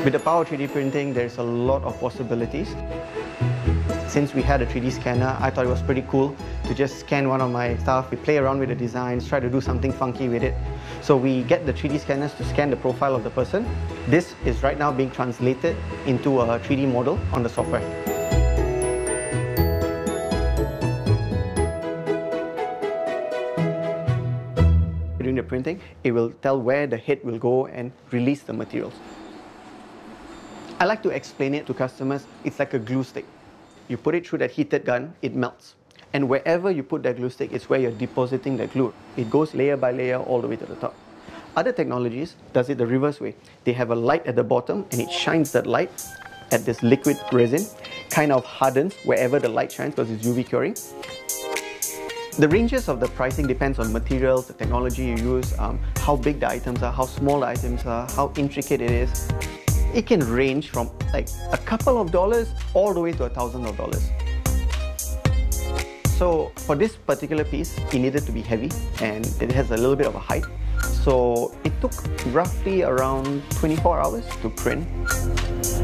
With the power of 3D printing, there's a lot of possibilities. Since we had a 3D scanner, I thought it was pretty cool to just scan one of my stuff. We play around with the designs, try to do something funky with it. So we get the 3D scanners to scan the profile of the person. This is right now being translated into a 3D model on the software. During the printing, it will tell where the head will go and release the materials. I like to explain it to customers, it's like a glue stick. You put it through that heated gun, it melts. And wherever you put that glue stick is where you're depositing the glue. It goes layer by layer all the way to the top. Other technologies does it the reverse way. They have a light at the bottom and it shines that light at this liquid resin, kind of hardens wherever the light shines because it's UV curing. The ranges of the pricing depends on materials, the technology you use, how big the items are, how small the items are, how intricate it is. It can range from like a couple of dollars all the way to $1,000. So for this particular piece, it needed to be heavy and it has a little bit of a height. So it took roughly around 24 hours to print.